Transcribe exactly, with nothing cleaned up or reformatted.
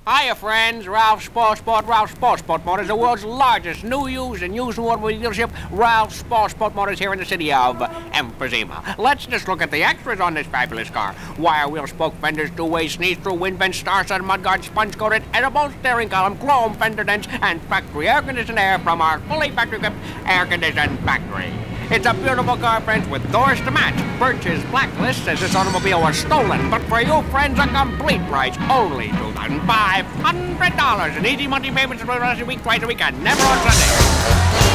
Hiya, friends. Ralph Sportsport. Ralph Sportsport Motors, the world's largest new, used, and used automobile dealership. Ralph Sportsport Motors here in the city of Emphysema. Let's just look at the extras on this fabulous car. Wire wheel spoke fenders, two-way sneeze-through, wind vents, star-studded mudguard, sponge-coated, edible steering column, chrome fender dents, and factory air-conditioned air from our fully factory-equipped air-conditioned factory. It's a beautiful car, friends, with doors to match. Birch's Blacklist says this automobile was stolen, but for you, friends, a complete price, only two thousand five hundred dollars. And easy monthly payments for the rest of the week, twice a week, and never on Sunday.